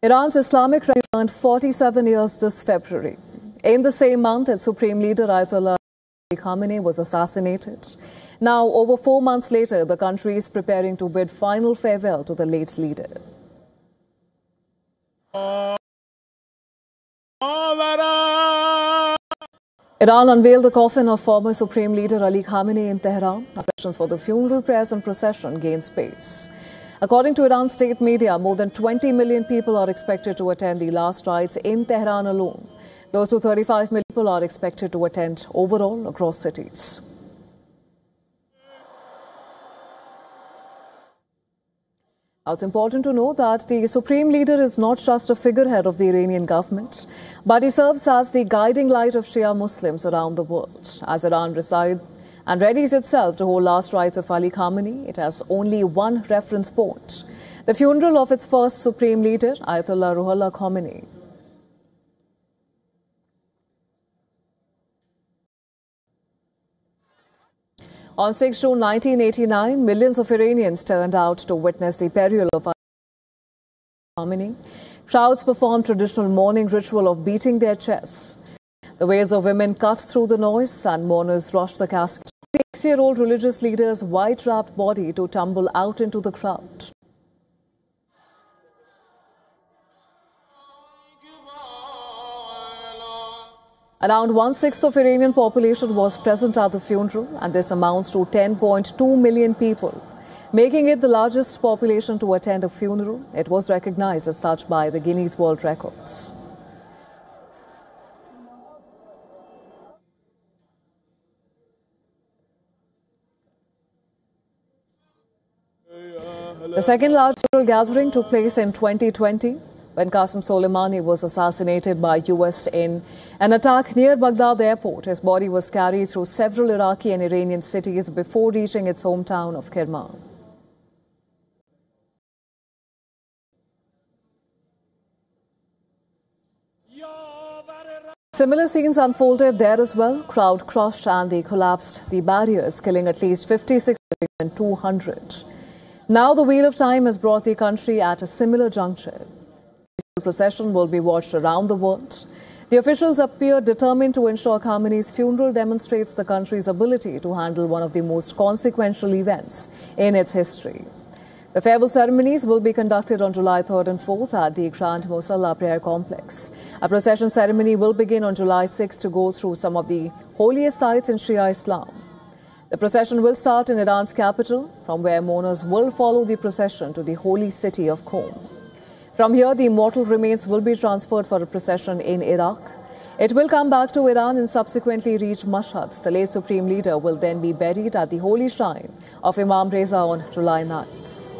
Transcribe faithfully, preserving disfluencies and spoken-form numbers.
Iran's Islamic reign turned forty-seven years this February. In the same month, its supreme leader Ayatollah Ali Khamenei was assassinated. Now, over four months later, the country is preparing to bid final farewell to the late leader. Iran unveiled the coffin of former Supreme Leader Ali Khamenei in Tehran. Preparations for the funeral, prayers and procession gain space. According to Iran state media, more than twenty million people are expected to attend the last rites in Tehran alone. Close to thirty-five million people are expected to attend overall across cities. Now, it's important to know that the Supreme Leader is not just a figurehead of the Iranian government, but he serves as the guiding light of Shia Muslims around the world. As Iran resides and readies itself to hold last rites of Ali Khamenei, it has only one reference point: the funeral of its first Supreme Leader, Ayatollah Ruhollah Khomeini. On sixth June nineteen eighty-nine, millions of Iranians turned out to witness the burial of Ali Khamenei. Crowds performed traditional mourning ritual of beating their chests. The wails of women cut through the noise and mourners rushed the casket. The six-year-old religious leader's white-wrapped body to tumble out into the crowd. Around one-sixth of Iranian population was present at the funeral, and this amounts to ten point two million people, making it the largest population to attend a funeral. It was recognized as such by the Guinness World Records. The second large funeral gathering took place in twenty twenty. When Qasem Soleimani was assassinated by U S in an attack near Baghdad airport. His body was carried through several Iraqi and Iranian cities before reaching its hometown of Kerman. Similar scenes unfolded there as well. Crowd crushed and they collapsed the barriers, killing at least fifty-six and two hundred. Now the wheel of time has brought the country at a similar juncture. The procession will be watched around the world. The officials appear determined to ensure Khamenei's funeral demonstrates the country's ability to handle one of the most consequential events in its history. The farewell ceremonies will be conducted on July third and fourth at the Grand Mosalla Prayer Complex. A procession ceremony will begin on July sixth to go through some of the holiest sites in Shia Islam. The procession will start in Iran's capital, from where mourners will follow the procession to the holy city of Qom. From here, the immortal remains will be transferred for a procession in Iraq. It will come back to Iran and subsequently reach Mashhad. The late Supreme Leader will then be buried at the holy shrine of Imam Reza on July ninth.